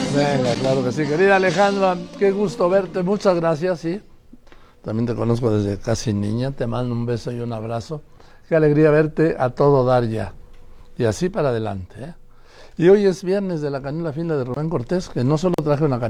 Venga, claro que sí. Querida Alejandra, qué gusto verte. Muchas gracias, sí. También te conozco desde casi niña. Te mando un beso y un abrazo. Qué alegría verte a todo dar ya. Y así para adelante, ¿eh? Y hoy es viernes de la canela fina de Rubén Cortés, que no solo traje una canela.